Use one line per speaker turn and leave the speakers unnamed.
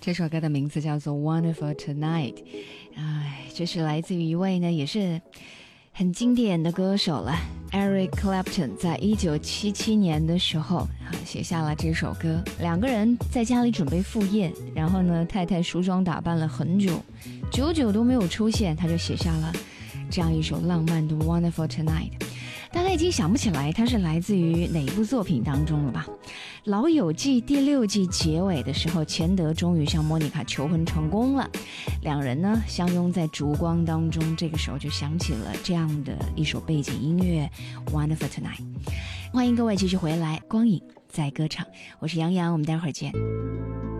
这首歌的名字叫做 Wonderful Tonight。 这是来自于一位呢也是很经典的歌手了， Eric Clapton 在1977年的时候写下了这首歌。两个人在家里准备赴宴，然后呢太太梳妆打扮了很久，久久都没有出现，他就写下了这样一首浪漫的 Wonderful Tonight。 大概已经想不起来它是来自于哪一部作品当中了吧。老友记第6季结尾的时候，钱德终于向莫妮卡求婚成功了，两人呢相拥在烛光当中，这个时候就响起了这样的一首背景音乐 Wonderful Tonight。 欢迎各位继续回来，光影在歌场，我是杨洋，我们待会儿见。